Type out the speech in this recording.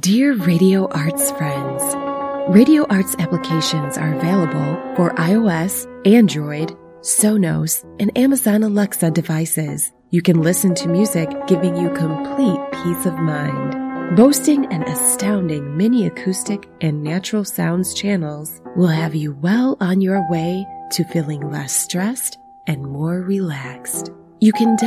Dear Radio Arts friends, Radio Arts applications are available for iOS, Android, Sonos, and Amazon Alexa devices. You can listen to music giving you complete peace of mind. Boasting an astounding mini acoustic and natural sounds channels will have you well on your way to feeling less stressed and more relaxed. You can